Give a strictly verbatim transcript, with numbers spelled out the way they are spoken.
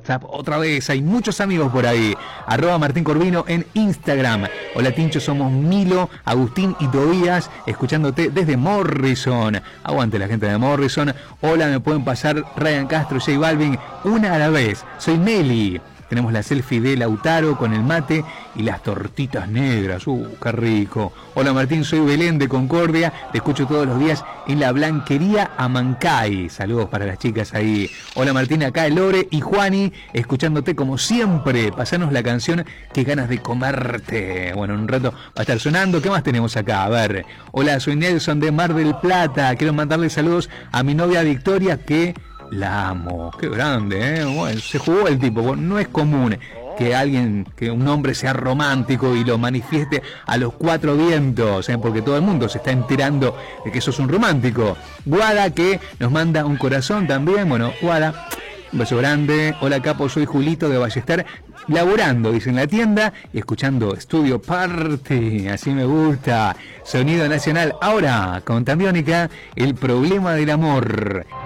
WhatsApp. Otra vez, hay muchos amigos por ahí. Arroba Martín Corvino en Instagram. Hola Tincho, somos Milo, Agustín y Tobías, escuchándote desde Morrison. Aguante la gente de Morrison. Hola, me pueden pasar Ryan Castro, J Balvin, una a la vez. Soy Meli. Tenemos la selfie de Lautaro con el mate y las tortitas negras. ¡Uh, qué rico! Hola Martín, soy Belén de Concordia. Te escucho todos los días en la Blanquería Amancay. Saludos para las chicas ahí. Hola Martín, acá Lore y Juani, escuchándote como siempre. Pasanos la canción Qué ganas de comerte. Bueno, en un rato va a estar sonando. ¿Qué más tenemos acá? A ver. Hola, soy Nelson de Mar del Plata. Quiero mandarle saludos a mi novia Victoria, que la amo. Qué grande, ¿eh? Bueno, se jugó el tipo. No es común que alguien, que un hombre sea romántico y lo manifieste a los cuatro vientos, ¿eh? Porque todo el mundo se está enterando de que sos un romántico. Guada, que nos manda un corazón también. Bueno, Guada, un beso grande. Hola Capo, soy Julito de Ballester, laburando, dice, en la tienda y escuchando Estudio Party. Así me gusta. Sonido nacional. Ahora, con Tambiónica, el problema del amor.